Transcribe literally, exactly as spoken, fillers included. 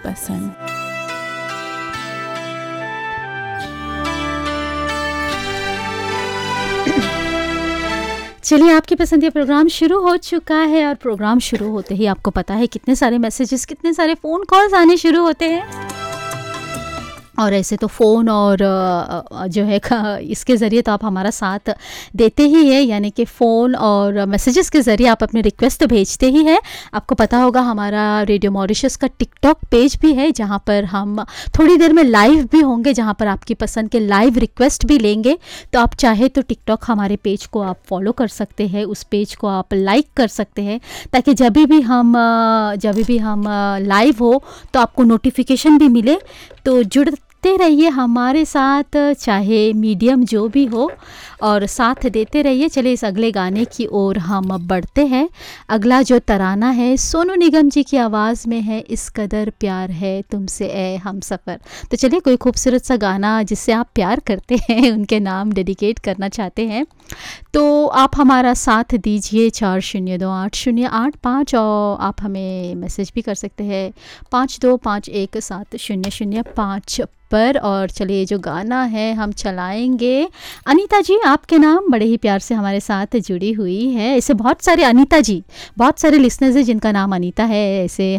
पसंद। चलिए, आपकी पसंद ये प्रोग्राम शुरू हो चुका है और प्रोग्राम शुरू होते ही आपको पता है कितने सारे मैसेजेस, कितने सारे फ़ोन कॉल्स आने शुरू होते हैं। और ऐसे तो फ़ोन और जो है इसके ज़रिए तो आप हमारा साथ देते ही है, यानी कि फ़ोन और मैसेजेस के ज़रिए आप अपने रिक्वेस्ट तो भेजते ही है। आपको पता होगा हमारा रेडियो मॉरिशस का टिकटॉक पेज भी है, जहां पर हम थोड़ी देर में लाइव भी होंगे, जहां पर आपकी पसंद के लाइव रिक्वेस्ट भी लेंगे। तो आप चाहे तो टिकटॉक हमारे पेज को आप फॉलो कर सकते हैं, उस पेज को आप लाइक कर सकते हैं, ताकि जब भी हम जब भी हम लाइव हो तो आपको नोटिफिकेशन भी मिले। तो जुड़ते रहिए हमारे साथ, चाहे मीडियम जो भी हो, और साथ देते रहिए। चलिए इस अगले गाने की ओर हम बढ़ते हैं। अगला जो तराना है सोनू निगम जी की आवाज़ में है, इस कदर प्यार है तुमसे ए हम सफ़र। तो चलिए कोई खूबसूरत सा गाना जिससे आप प्यार करते हैं, उनके नाम डेडिकेट करना चाहते हैं, तो आप हमारा साथ दीजिए। चार शून्य दो आठ शून्य आठ पाँच, और आप हमें मैसेज भी कर सकते हैं पाँच दो पाँच एक सात शून्य शून्य पाँच पर। और चलिए जो गाना है हम चलाएंगे। अनीता जी, आपके नाम बड़े ही प्यार से हमारे साथ जुड़ी हुई है। ऐसे बहुत सारे अनीता जी, बहुत सारे लिसनर्स हैं जिनका नाम अनीता है। ऐसे